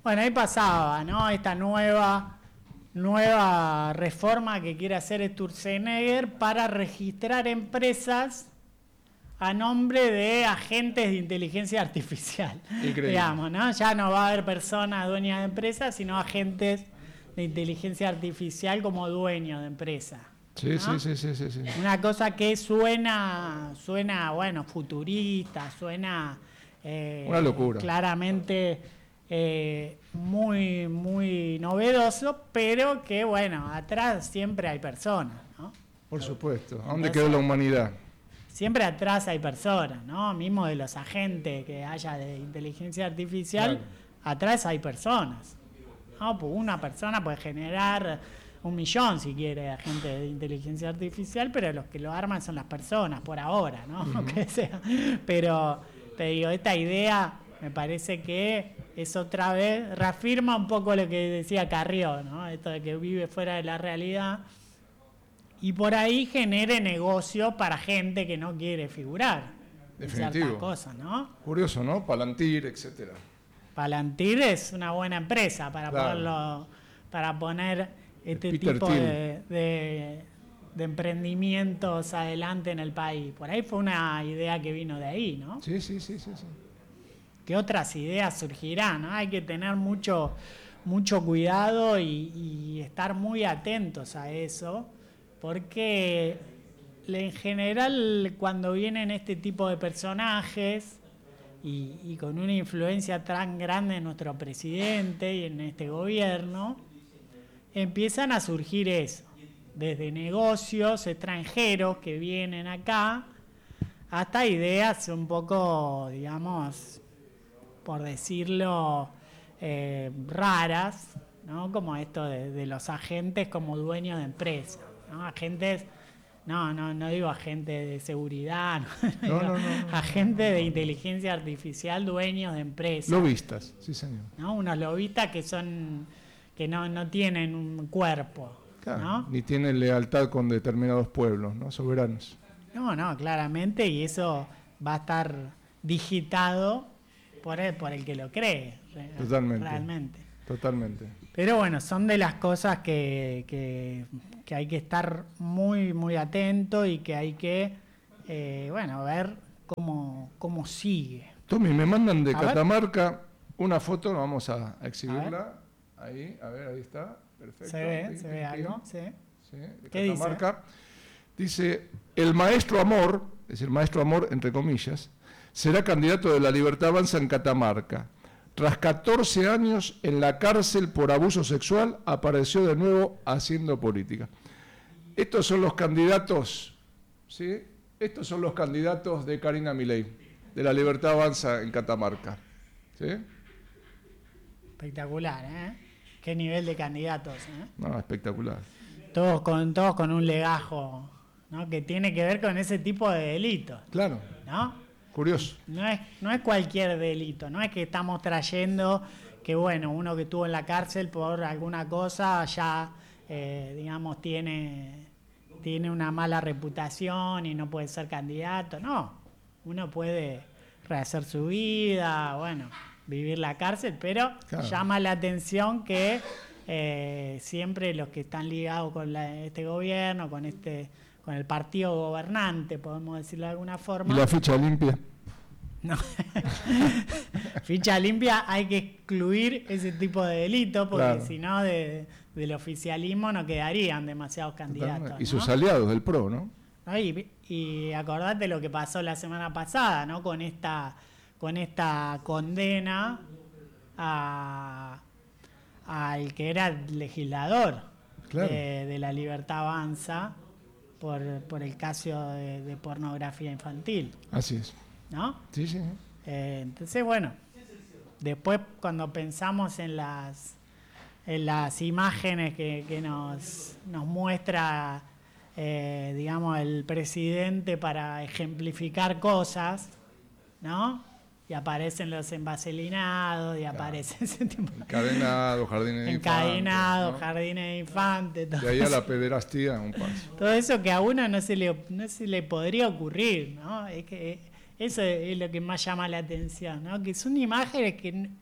Bueno, ahí pasaba, ¿no? Esta nueva reforma que quiere hacer Sturzenegger para registrar empresas a nombre de agentes de inteligencia artificial. Increíble. Digamos, ¿no? Ya no va a haber personas dueñas de empresas, sino agentes de inteligencia artificial como dueños de empresas. Sí, ¿no? sí. Una cosa que suena, bueno, futurista, suena una locura. Claramente muy, muy novedoso, pero que, bueno, atrás siempre hay personas, ¿no? Por supuesto. ¿A dónde quedó la humanidad? Siempre atrás hay personas, ¿no? Mismo de los agentes que haya de inteligencia artificial, claro. Atrás hay personas, ¿no? Pues una persona puede generar 1 millón, si quiere, agentes de inteligencia artificial, pero los que lo arman son las personas, por ahora, ¿no? Uh-huh. Que sea. Pero te digo, esta idea me parece que es otra vez, reafirma un poco lo que decía Carrió, ¿no? Esto de que vive fuera de la realidad. Y por ahí genere negocio para gente que no quiere figurar en ciertas cosas, ¿no? Curioso, ¿no? Palantir, etcétera. Palantir es una buena empresa para claro. para poner este tipo de emprendimientos adelante en el país. Por ahí fue una idea que vino de ahí, ¿no? Sí. ¿Qué otras ideas surgirán? ¿No? Hay que tener mucho cuidado y estar muy atentos a eso. Porque en general cuando vienen este tipo de personajes y con una influencia tan grande en nuestro presidente y en este gobierno, empiezan a surgir eso, desde negocios extranjeros que vienen acá, hasta ideas un poco, digamos, por decirlo, raras, ¿no? Como esto de los agentes como dueños de empresas. ¿No? Agentes, no digo agentes de seguridad, no. Agentes de inteligencia artificial, dueños de empresas. Lobistas, sí señor. ¿No? Unos lobistas que no tienen un cuerpo. Claro, ¿no? Ni tienen lealtad con determinados pueblos, ¿no? Soberanos. No, claramente, y eso va a estar digitado por el que lo cree. Totalmente. Realmente. Totalmente. Pero bueno, son de las cosas que hay que estar muy, muy atento y que hay que, ver cómo sigue. Tommy, me mandan de Catamarca una foto, vamos a exhibirla. Ahí está. Perfecto. ¿Se ve algo? Sí. De Catamarca. Dice, el maestro Amor, es decir, maestro Amor, entre comillas, será candidato de La Libertad Avanza en Catamarca. Tras 14 años en la cárcel por abuso sexual, apareció de nuevo haciendo política. Estos son los candidatos, ¿sí? Estos son los candidatos de Karina Milei, de La Libertad Avanza en Catamarca. ¿Sí? Espectacular, ¿eh? Qué nivel de candidatos, ¿eh? No, espectacular. Todos con un legajo, ¿no? Que tiene que ver con ese tipo de delitos. Claro. ¿No? Curioso. No es cualquier delito, no es que estamos trayendo que, bueno, uno que estuvo en la cárcel por alguna cosa ya, digamos, tiene una mala reputación y no puede ser candidato. No, uno puede rehacer su vida, bueno, vivir la cárcel, pero claro. Llama la atención que siempre los que están ligados con este gobierno, con el partido gobernante, podemos decirlo de alguna forma. ¿Y la ficha limpia? No. Ficha limpia, hay que excluir ese tipo de delitos, porque claro. Si no, del oficialismo no quedarían demasiados candidatos. Y sus aliados del PRO, ¿no? Y acordate lo que pasó la semana pasada, ¿no? Con esta condena al que era legislador claro. de La Libertad Avanza por el caso de pornografía infantil. Así es. ¿No? Sí. Entonces, bueno, después cuando pensamos en las imágenes que nos muestra, digamos, el presidente para ejemplificar cosas, ¿no? Y aparecen los envaselinados, y claro. Aparece ese tipo de... Encadenados, jardines de infantes. ¿no? Jardines de infantes. De ahí a la pederastía, un paso. Todo eso que a uno no se le podría ocurrir, ¿no? Es que eso es lo que más llama la atención, ¿no? Que son imágenes que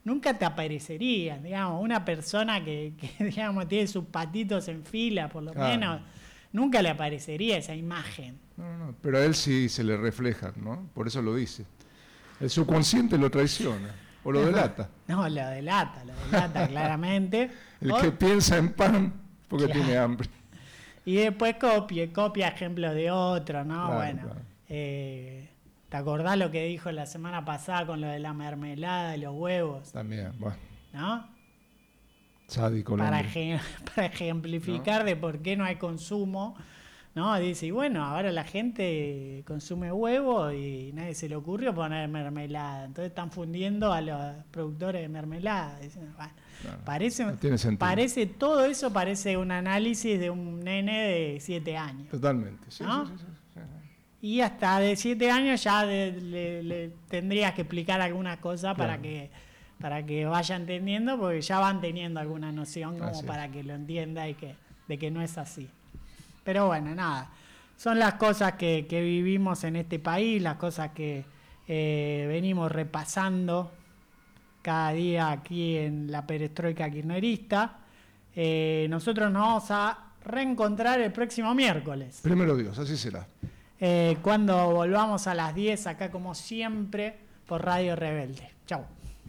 nunca te aparecería, digamos, una persona que digamos, tiene sus patitos en fila, por lo menos, nunca le aparecería esa imagen. No, pero a él sí se le refleja, ¿no? Por eso lo dice. El subconsciente lo traiciona, o lo delata. No, lo delata claramente. El que piensa en pan porque tiene hambre. Y después copia ejemplos de otros, ¿no? Claro, bueno, claro. ¿Te acordás lo que dijo la semana pasada con lo de la mermelada y los huevos? También, bueno. ¿No? Sádico. Para ejemplificar, ¿no?, de por qué no hay consumo, ¿no? Dice, y bueno, ahora la gente consume huevo y nadie se le ocurrió poner mermelada. Entonces están fundiendo a los productores de mermelada. Dicen, bueno, claro, parece todo eso parece un análisis de un nene de 7 años. Totalmente, sí, ¿no? Sí. Y hasta de 7 años ya le tendrías que explicar alguna cosa, claro, para que vaya entendiendo, porque ya van teniendo alguna noción como para que lo entienda y de que no es así. Pero bueno, nada, son las cosas que vivimos en este país, las cosas que venimos repasando cada día aquí en la perestroika kirchnerista. Nosotros nos vamos a reencontrar el próximo miércoles. Primero Dios, así será. Cuando volvamos a las 10 acá como siempre por Radio Rebelde. Chau.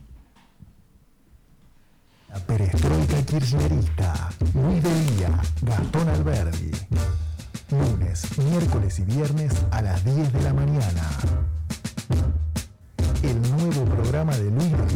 La perestroika kirchnerista. Luis Delía, Gastón Alberdi. Lunes, miércoles y viernes a las 10 de la mañana. El nuevo programa de Luis Delía.